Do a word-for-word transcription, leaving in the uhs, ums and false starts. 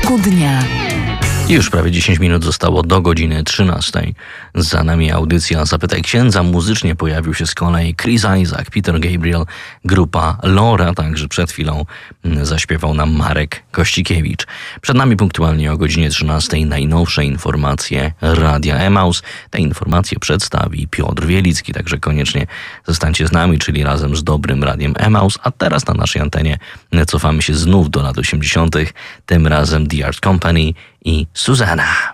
Smaku dnia. Już prawie dziesięć minut zostało do godziny trzynastej. Za nami audycja Zapytaj Księdza. Muzycznie pojawił się z kolei Chris Isaak, Peter Gabriel, grupa Laura, także przed chwilą zaśpiewał nam Marek Kościkiewicz. Przed nami punktualnie o godzinie trzynastej najnowsze informacje Radia Emaus. Te informacje przedstawi Piotr Wielicki, także koniecznie zostańcie z nami, czyli razem z dobrym Radiem Emaus. A teraz na naszej antenie cofamy się znów do lat osiemdziesiątych. Tym razem The Art Company i Susanna.